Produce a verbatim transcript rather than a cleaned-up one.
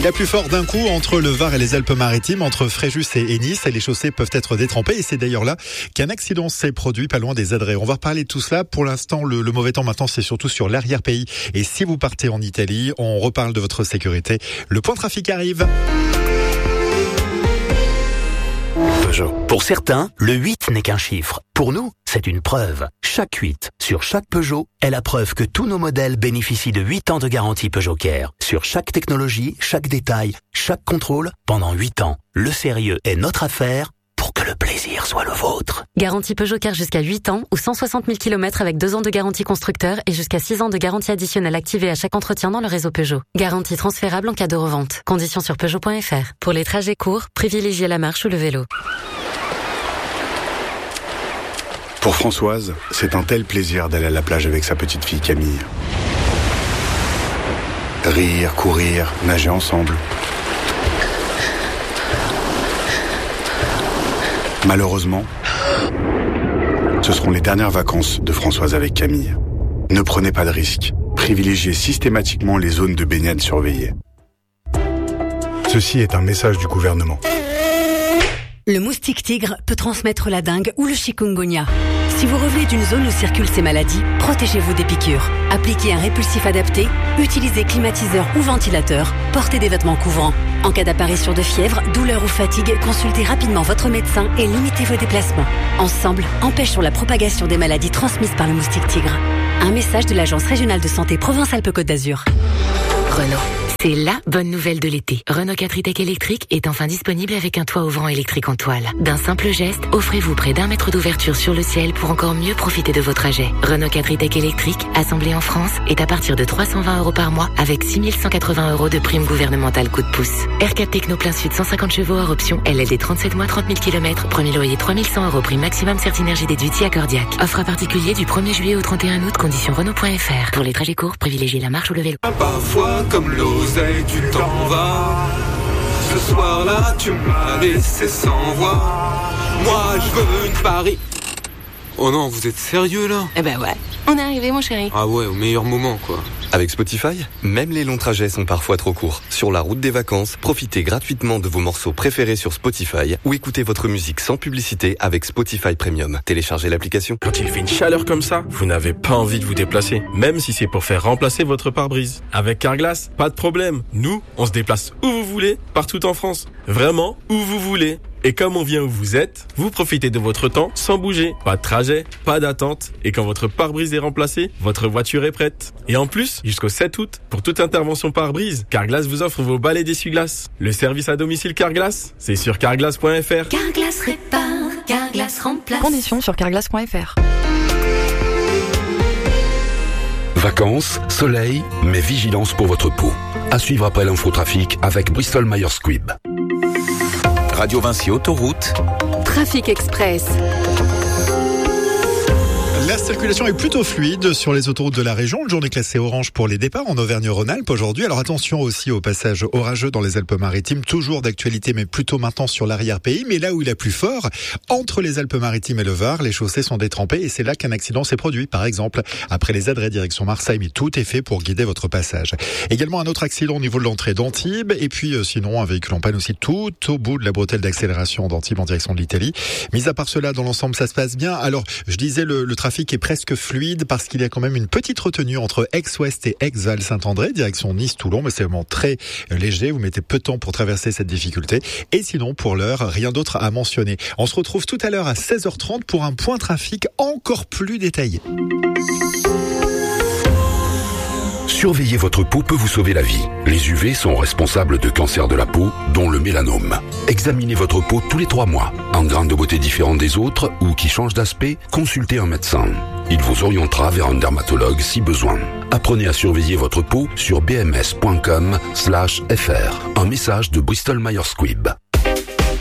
Il a plus fort d'un coup entre le Var et les Alpes-Maritimes, entre Fréjus et Nice. Et les chaussées peuvent être détrempées. Et c'est d'ailleurs là qu'un accident s'est produit pas loin des Adrets. On va reparler de tout cela. Pour l'instant, le, le mauvais temps maintenant, c'est surtout sur l'arrière-pays. Et si vous partez en Italie, on reparle de votre sécurité. Le point trafic arrive. Peugeot. Pour certains, le huit n'est qu'un chiffre. Pour nous, c'est une preuve. Chaque huit sur chaque Peugeot est la preuve que tous nos modèles bénéficient de huit ans de garantie Peugeot Care. Sur chaque technologie, chaque détail, chaque contrôle, pendant huit ans. Le sérieux est notre affaire pour que le plaisir soit le vôtre. Garantie Peugeot Care jusqu'à huit ans ou cent soixante mille kilomètres avec deux ans de garantie constructeur et jusqu'à six ans de garantie additionnelle activée à chaque entretien dans le réseau Peugeot. Garantie transférable en cas de revente. Conditions sur Peugeot point F R. Pour les trajets courts, privilégiez la marche ou le vélo. Pour Françoise, c'est un tel plaisir d'aller à la plage avec sa petite fille Camille. Rire, courir, nager ensemble. Malheureusement, ce seront les dernières vacances de Françoise avec Camille. Ne prenez pas de risques. Privilégiez systématiquement les zones de baignade surveillées. Ceci est un message du gouvernement. Le moustique tigre peut transmettre la dengue ou le chikungunya. Si vous revenez d'une zone où circulent ces maladies, protégez-vous des piqûres. Appliquez un répulsif adapté, utilisez climatiseur ou ventilateur, portez des vêtements couvrants. En cas d'apparition de fièvre, douleur ou fatigue, consultez rapidement votre médecin et limitez vos déplacements. Ensemble, empêchons la propagation des maladies transmises par le moustique tigre. Un message de l'Agence régionale de santé Provence-Alpes-Côte d'Azur. Renault. C'est la bonne nouvelle de l'été. Renault quatre e-Tech électrique est enfin disponible avec un toit ouvrant électrique en toile. D'un simple geste, offrez-vous près d'un mètre d'ouverture sur le ciel pour encore mieux profiter de vos trajets. Renault quatre e-Tech électrique, assemblé en France, est à partir de trois cent vingt euros par mois avec six mille cent quatre-vingts euros de prime gouvernementale coup de pouce. R quatre Techno plein sud cent cinquante chevaux hors option, L L D trente-sept mois trente mille kilomètres, premier loyer trois mille cent euros prime maximum Certinergie déduit accordiaque. Offre à particulier du premier juillet au trente et un août, conditions Renault point F R. Pour les trajets courts, privilégiez la marche ou le vélo. Parfois comme l'oseille, tu t'en vas. Ce soir-là, tu m'as laissé sans voix. Moi, je veux une Paris. Oh non, vous êtes sérieux là? Eh ben ouais, on est arrivé mon chéri. Ah ouais, au meilleur moment quoi. Avec Spotify, même les longs trajets sont parfois trop courts. Sur la route des vacances, profitez gratuitement de vos morceaux préférés sur Spotify ou écoutez votre musique sans publicité avec Spotify Premium. Téléchargez l'application. Quand il fait une chaleur comme ça, vous n'avez pas envie de vous déplacer, même si c'est pour faire remplacer votre pare-brise. Avec Carglass, pas de problème. Nous, on se déplace où vous voulez, partout en France. Vraiment, où vous voulez. Et comme on vient où vous êtes, vous profitez de votre temps sans bouger. Pas de trajet, pas d'attente. Et quand votre pare-brise est remplacé, votre voiture est prête. Et en plus, jusqu'au sept août, pour toute intervention pare-brise, Carglass vous offre vos balais d'essuie-glace. Le service à domicile Carglass, c'est sur carglass point F R. Carglass répare, Carglass remplace. Conditions sur carglass point F R. Vacances, soleil, mais vigilance pour votre peau. À suivre après l'infotrafic avec Bristol Myers Squibb. Radio Vinci Autoroute. Trafic Express. La circulation est plutôt fluide sur les autoroutes de la région. Une journée classée orange pour les départs en Auvergne-Rhône-Alpes aujourd'hui. Alors attention aussi au passage orageux dans les Alpes-Maritimes. Toujours d'actualité, mais plutôt maintenant sur l'arrière-pays. Mais là où il a plus fort, entre les Alpes-Maritimes et le Var, les chaussées sont détrempées et c'est là qu'un accident s'est produit. Par exemple, après les Adrets direction Marseille, mais tout est fait pour guider votre passage. Également un autre accident au niveau de l'entrée d'Antibes. Et puis euh, sinon, un véhicule en panne aussi tout au bout de la bretelle d'accélération d'Antibes en direction de l'Italie. Mis à part cela, dans l'ensemble, ça se passe bien. Alors, je disais, le, le trafic est presque fluide parce qu'il y a quand même une petite retenue entre Aix-Ouest et Aix-Val-Saint-André, direction Nice-Toulon, mais c'est vraiment très léger. Vous mettez peu de temps pour traverser cette difficulté. Et sinon, pour l'heure, rien d'autre à mentionner. On se retrouve tout à l'heure à seize heures trente pour un point trafic encore plus détaillé. Surveiller votre peau peut vous sauver la vie. Les U V sont responsables de cancers de la peau, dont le mélanome. Examinez votre peau tous les trois mois. Un grain de beauté différent des autres ou qui change d'aspect, consultez un médecin. Il vous orientera vers un dermatologue si besoin. Apprenez à surveiller votre peau sur b m s point com slash f r. Un message de Bristol Myers Squibb.